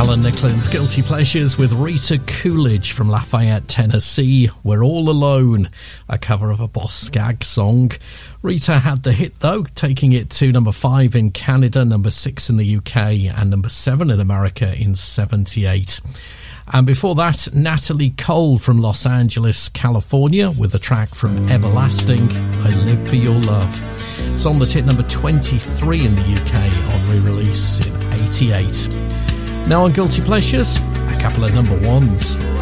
Alan Nicklin's Guilty Pleasures with Rita Coolidge from Lafayette, Tennessee. We're All Alone, a cover of a Boss Skaggs song. Rita had the hit though, taking it to number 5 in Canada, number 6 in the UK, and number 7 in America in 78. And before that, Natalie Cole from Los Angeles, California, with a track from Everlasting, I Live For Your Love. Song that hit number 23 in the UK on re-release in 88. Now on Guilty Pleasures, a couple of number ones.